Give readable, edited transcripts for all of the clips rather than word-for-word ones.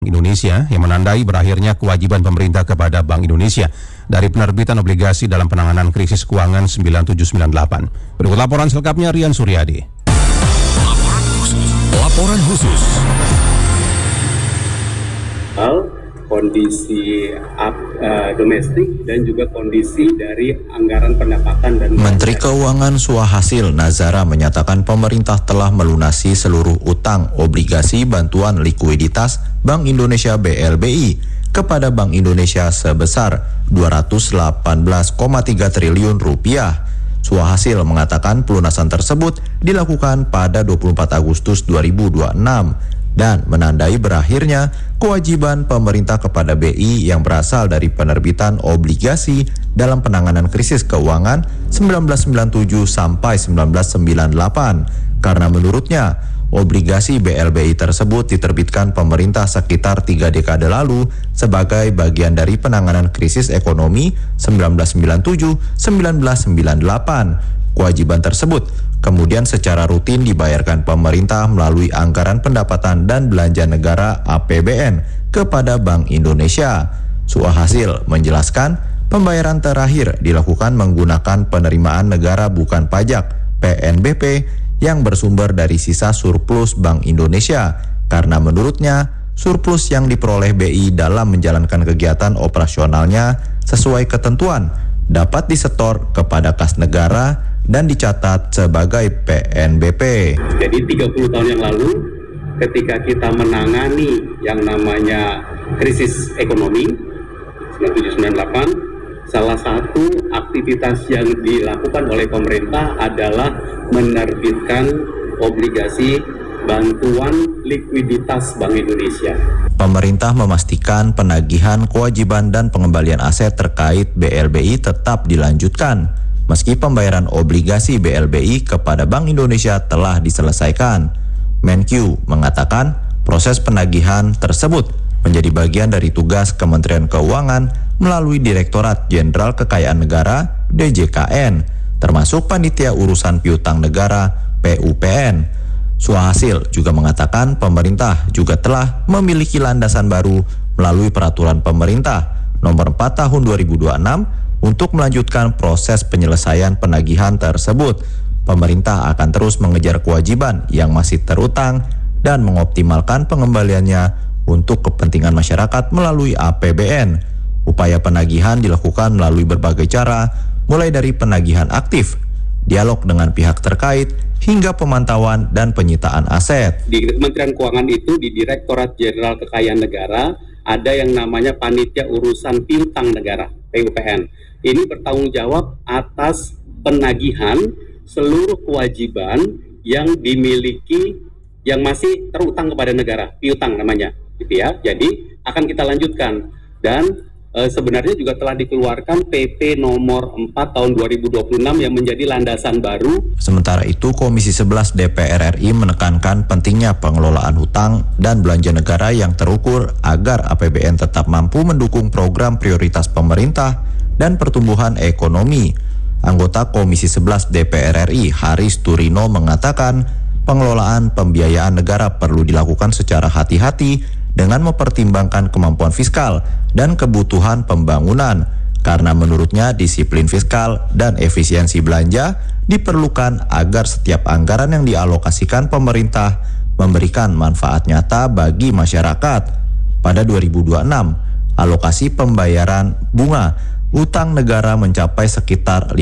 Indonesia yang menandai berakhirnya kewajiban pemerintah kepada Bank Indonesia dari penerbitan obligasi dalam penanganan krisis keuangan 9798. Berikut laporan selengkapnya Rian Suryadi. Laporan khusus. Kondisi domestik dan juga kondisi dari anggaran pendapatan dan Menteri Keuangan Suhasil Nazara menyatakan pemerintah telah melunasi seluruh utang obligasi bantuan likuiditas Bank Indonesia BLBI kepada Bank Indonesia sebesar 218,3 triliun rupiah. Suhasil mengatakan pelunasan tersebut dilakukan pada 24 Agustus 2026 dan menandai berakhirnya kewajiban pemerintah kepada BI yang berasal dari penerbitan obligasi dalam penanganan krisis keuangan 1997 sampai 1998 karena menurutnya obligasi BLBI tersebut diterbitkan pemerintah sekitar 3 dekade lalu sebagai bagian dari penanganan krisis ekonomi 1997-1998. Kewajiban tersebut kemudian secara rutin dibayarkan pemerintah melalui anggaran pendapatan dan belanja negara APBN kepada Bank Indonesia. Suhasil menjelaskan pembayaran terakhir dilakukan menggunakan penerimaan negara bukan pajak PNBP yang bersumber dari sisa surplus Bank Indonesia karena menurutnya surplus yang diperoleh BI dalam menjalankan kegiatan operasionalnya sesuai ketentuan dapat disetor kepada kas negara dan dicatat sebagai PNBP. Jadi 30 tahun yang lalu ketika kita menangani yang namanya krisis ekonomi 9798, salah satu aktivitas yang dilakukan oleh pemerintah adalah menerbitkan obligasi bantuan likuiditas Bank Indonesia. Pemerintah memastikan penagihan kewajiban dan pengembalian aset terkait BLBI tetap dilanjutkan meski pembayaran obligasi BLBI kepada Bank Indonesia telah diselesaikan. Menkyu mengatakan proses penagihan tersebut menjadi bagian dari tugas Kementerian Keuangan melalui Direktorat Jenderal Kekayaan Negara DJKN, termasuk Panitia Urusan Piutang Negara PUPN. Suhasil juga mengatakan pemerintah juga telah memiliki landasan baru melalui Peraturan Pemerintah Nomor 4 Tahun 2026 untuk melanjutkan proses penyelesaian penagihan tersebut. Pemerintah akan terus mengejar kewajiban yang masih terutang dan mengoptimalkan pengembaliannya untuk kepentingan masyarakat melalui APBN. Upaya penagihan dilakukan melalui berbagai cara, mulai dari penagihan aktif, dialog dengan pihak terkait, hingga pemantauan dan penyitaan aset. Di Kementerian Keuangan itu di Direktorat Jenderal Kekayaan Negara ada yang namanya Panitia Urusan Piutang Negara PUPN. Ini bertanggung jawab atas penagihan seluruh kewajiban yang dimiliki yang masih terutang kepada negara, piutang namanya, gitu ya. Jadi akan kita lanjutkan dan sebenarnya juga telah dikeluarkan PP nomor 4 tahun 2026 yang menjadi landasan baru. Sementara itu, Komisi 11 DPR RI menekankan pentingnya pengelolaan hutang dan belanja negara yang terukur agar APBN tetap mampu mendukung program prioritas pemerintah dan pertumbuhan ekonomi. Anggota Komisi 11 DPR RI Haris Turino mengatakan pengelolaan pembiayaan negara perlu dilakukan secara hati-hati dengan mempertimbangkan kemampuan fiskal dan kebutuhan pembangunan, karena menurutnya disiplin fiskal dan efisiensi belanja diperlukan agar setiap anggaran yang dialokasikan pemerintah memberikan manfaat nyata bagi masyarakat. Pada 2026, alokasi pembayaran bunga utang negara mencapai sekitar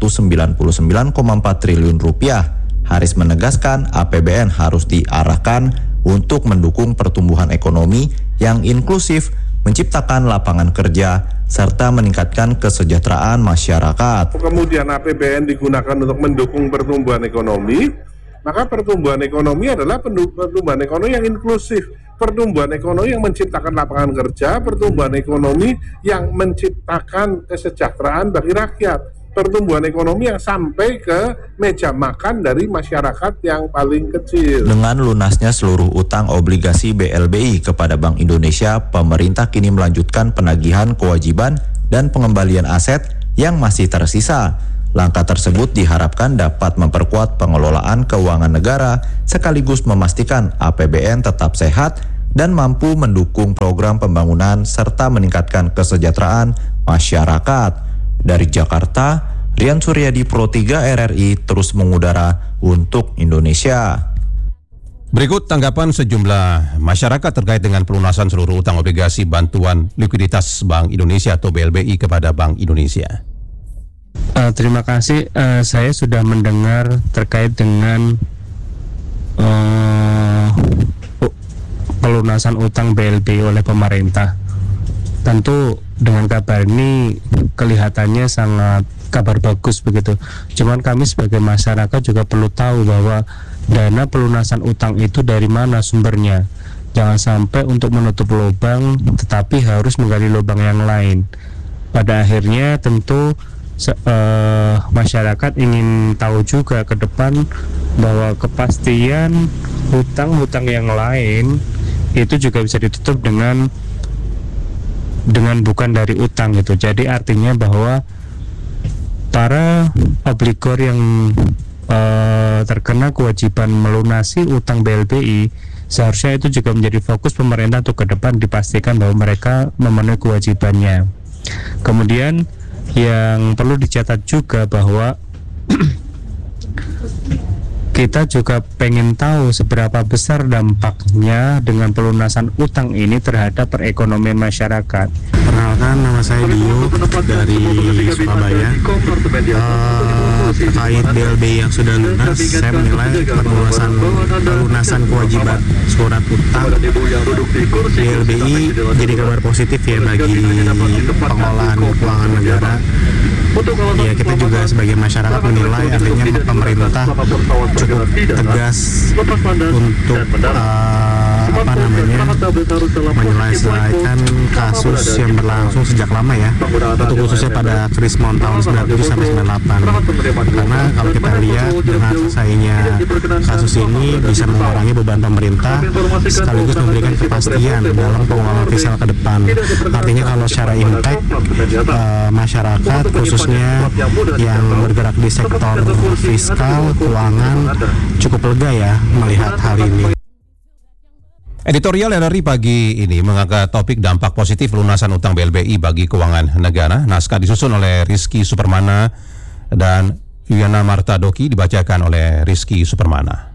599,4 triliun rupiah. Haris menegaskan APBN harus diarahkan untuk mendukung pertumbuhan ekonomi yang inklusif, menciptakan lapangan kerja, serta meningkatkan kesejahteraan masyarakat. Kemudian APBN digunakan untuk mendukung pertumbuhan ekonomi, maka pertumbuhan ekonomi adalah pertumbuhan ekonomi yang inklusif, pertumbuhan ekonomi yang menciptakan lapangan kerja, pertumbuhan ekonomi yang menciptakan kesejahteraan bagi rakyat, pertumbuhan ekonomi yang sampai ke meja makan dari masyarakat yang paling kecil. Dengan lunasnya seluruh utang obligasi BLBI kepada Bank Indonesia, pemerintah kini melanjutkan penagihan kewajiban dan pengembalian aset yang masih tersisa. Langkah tersebut diharapkan dapat memperkuat pengelolaan keuangan negara sekaligus memastikan APBN tetap sehat dan mampu mendukung program pembangunan serta meningkatkan kesejahteraan masyarakat. Dari Jakarta, Rian Suryadi, Pro 3 RRI terus mengudara untuk Indonesia. Berikut tanggapan sejumlah masyarakat terkait dengan pelunasan seluruh utang obligasi bantuan likuiditas Bank Indonesia atau BLBI kepada Bank Indonesia. Terima kasih. Saya sudah mendengar terkait dengan pelunasan utang BLBI oleh pemerintah. Tentu dengan kabar ini kelihatannya sangat kabar bagus begitu. Cuman kami sebagai masyarakat juga perlu tahu bahwa dana pelunasan utang itu dari mana sumbernya. Jangan sampai untuk menutup lubang tetapi harus menggali lubang yang lain. Pada akhirnya tentu masyarakat ingin tahu juga ke depan bahwa kepastian hutang-hutang yang lain itu juga bisa ditutup dengan bukan dari utang gitu. Jadi artinya bahwa para obligor yang terkena kewajiban melunasi utang BLBI seharusnya itu juga menjadi fokus pemerintah untuk ke depan, dipastikan bahwa mereka memenuhi kewajibannya. Kemudian yang perlu dicatat juga bahwa kita juga pengen tahu seberapa besar dampaknya dengan pelunasan utang ini terhadap perekonomian masyarakat. Perkenalkan, nama saya Dio dari Surabaya. Terkait BLBI yang sudah lunas, saya menilai pelunasan kewajiban surat utang BLBI jadi kabar positif ya bagi pengelolaan keuangan negara. Ya, kita juga sebagai masyarakat menilai artinya pemerintah cukup tegas untuk menyelesaikan kasus yang berlangsung sejak lama ya, untuk khususnya pada Krismon tahun 97 sampai 98. Karena kalau kita lihat dengan selesainya kasus ini bisa mengurangi beban pemerintah sekaligus memberikan kepastian dalam pengelolaan fiskal ke depan. Artinya kalau secara impact masyarakat khususnya yang bergerak di sektor fiskal keuangan cukup lega ya melihat hal ini. Editorial RRI pagi ini mengangkat topik dampak positif lunasan utang BLBI bagi keuangan negara. Naskah disusun oleh Rizky Supermana dan Yuliana Marta Doki, dibacakan oleh Rizky Supermana.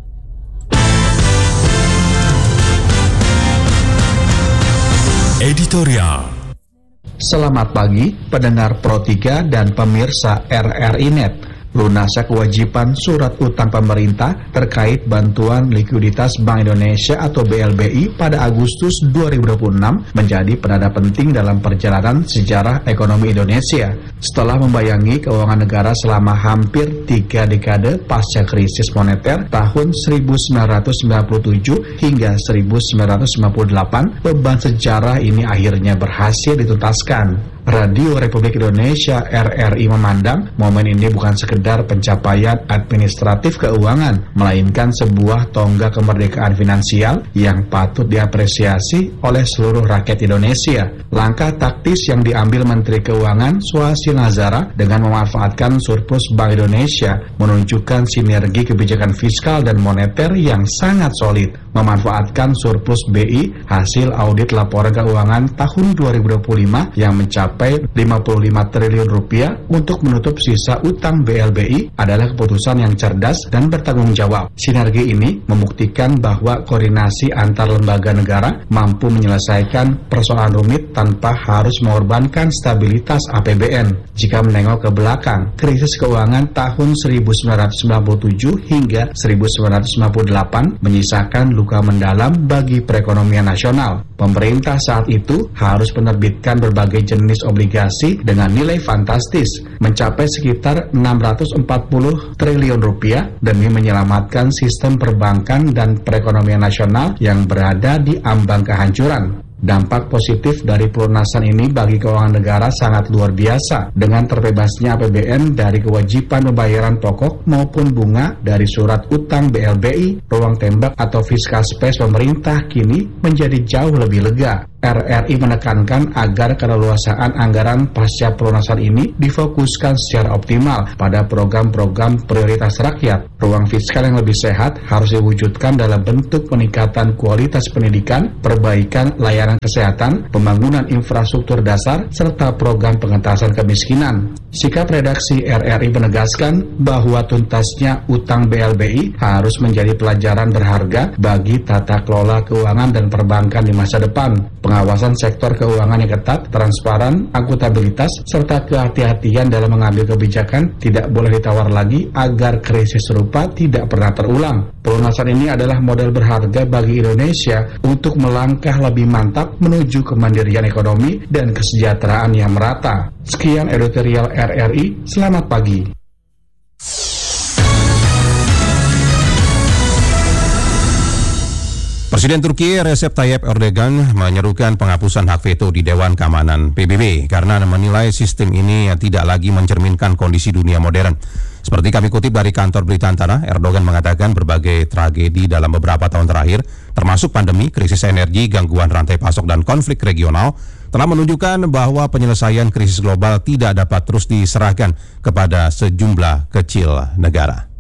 Editorial. Selamat pagi pendengar Pro 3 dan pemirsa RRI Net. Lunasnya kewajiban surat utang pemerintah terkait bantuan likuiditas Bank Indonesia atau BLBI pada Agustus 2026 menjadi penanda penting dalam perjalanan sejarah ekonomi Indonesia. Setelah membayangi keuangan negara selama hampir 3 dekade pasca krisis moneter tahun 1997 hingga 1998, beban sejarah ini akhirnya berhasil dituntaskan. Radio Republik Indonesia RRI memandang momen ini bukan sekedar pencapaian administratif keuangan, melainkan sebuah tonggak kemerdekaan finansial yang patut diapresiasi oleh seluruh rakyat Indonesia. Langkah taktis yang diambil Menteri Keuangan Suhasil Nazara dengan memanfaatkan surplus Bank Indonesia menunjukkan sinergi kebijakan fiskal dan moneter yang sangat solid. Memanfaatkan surplus BI hasil audit laporan keuangan tahun 2025 yang mencapai 55 triliun rupiah untuk menutup sisa utang BLBI adalah keputusan yang cerdas dan bertanggung jawab. Sinergi ini membuktikan bahwa koordinasi antar lembaga negara mampu menyelesaikan persoalan rumit tanpa harus mengorbankan stabilitas APBN. Jika menengok ke belakang, krisis keuangan tahun 1997 hingga 1958 menyisakan luka mendalam bagi perekonomian nasional. Pemerintah saat itu harus menerbitkan berbagai jenis obligasi dengan nilai fantastis mencapai sekitar 640 triliun rupiah demi menyelamatkan sistem perbankan dan perekonomian nasional yang berada di ambang kehancuran. Dampak positif dari pelunasan ini bagi keuangan negara sangat luar biasa. Dengan terbebasnya APBN dari kewajiban pembayaran pokok maupun bunga dari surat utang BLBI, ruang tembak atau fiscal space pemerintah kini menjadi jauh lebih lega. RRI menekankan agar keleluasaan anggaran pasca pelunasan ini difokuskan secara optimal pada program-program prioritas rakyat. Ruang fiskal yang lebih sehat harus diwujudkan dalam bentuk peningkatan kualitas pendidikan, perbaikan layanan kesehatan, pembangunan infrastruktur dasar, serta program pengentasan kemiskinan. Sikap redaksi RRI menegaskan bahwa tuntasnya utang BLBI harus menjadi pelajaran berharga bagi tata kelola keuangan dan perbankan di masa depan. Pengawasan sektor keuangan yang ketat, transparan, akuntabilitas, serta kehati-hatian dalam mengambil kebijakan tidak boleh ditawar lagi agar krisis serupa tidak pernah terulang. Pelunasan ini adalah model berharga bagi Indonesia untuk melangkah lebih mantap menuju kemandirian ekonomi dan kesejahteraan yang merata. Sekian editorial RRI, selamat pagi. Presiden Turki Recep Tayyip Erdogan menyerukan penghapusan hak veto di Dewan Keamanan PBB karena menilai sistem ini tidak lagi mencerminkan kondisi dunia modern. Seperti kami kutip dari kantor berita Antara, Erdogan mengatakan berbagai tragedi dalam beberapa tahun terakhir, termasuk pandemi, krisis energi, gangguan rantai pasok, dan konflik regional, telah menunjukkan bahwa penyelesaian krisis global tidak dapat terus diserahkan kepada sejumlah kecil negara.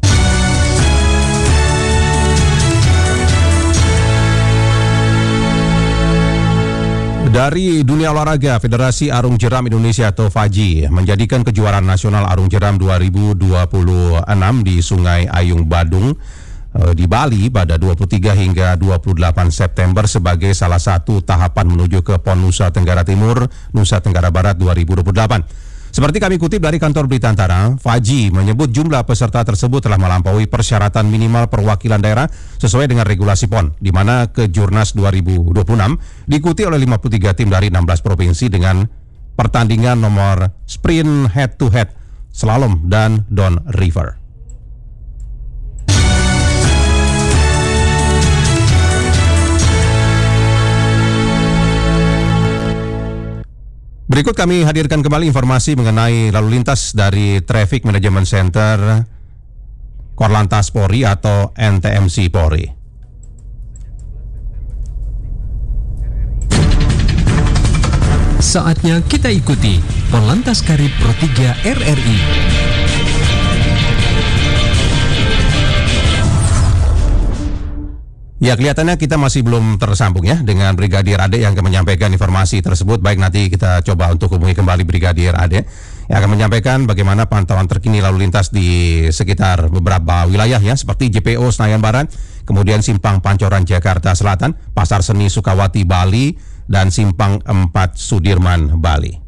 Dari dunia olahraga, Federasi Arung Jeram Indonesia atau FAJI menjadikan kejuaraan nasional Arung Jeram 2026 di Sungai Ayung Badung di Bali pada 23 hingga 28 September sebagai salah satu tahapan menuju ke PON Nusa Tenggara Timur, Nusa Tenggara Barat 2028. Seperti kami kutip dari kantor berita Antara, FAJI menyebut jumlah peserta tersebut telah melampaui persyaratan minimal perwakilan daerah sesuai dengan regulasi PON, di mana Kejurnas 2026 diikuti oleh 53 tim dari 16 provinsi dengan pertandingan nomor sprint head-to-head, slalom, dan down river. Berikut kami hadirkan kembali informasi mengenai lalu lintas dari Traffic Management Center Korlantas Polri atau NTMC Polri. Saatnya kita ikuti Korlantas Karib Pro 3 RRI. Ya, kelihatannya kita masih belum tersambung ya dengan Brigadir Ade yang akan menyampaikan informasi tersebut. Baik, nanti kita coba untuk hubungi kembali Brigadir Ade yang akan menyampaikan bagaimana pantauan terkini lalu lintas di sekitar beberapa wilayah ya, seperti JPO Senayan Barat, kemudian Simpang Pancoran Jakarta Selatan, Pasar Seni Sukawati Bali, dan Simpang 4 Sudirman Bali.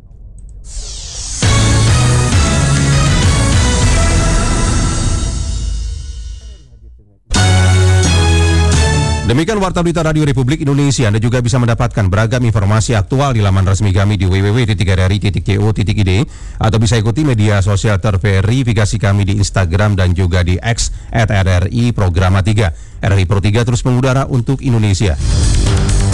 Demikian Warta Berita Radio Republik Indonesia. Anda juga bisa mendapatkan beragam informasi aktual di laman resmi kami di www.rri.co.id atau bisa ikuti media sosial terverifikasi kami di Instagram dan juga di X @RRI Programa 3. RRI Pro 3 terus mengudara untuk Indonesia.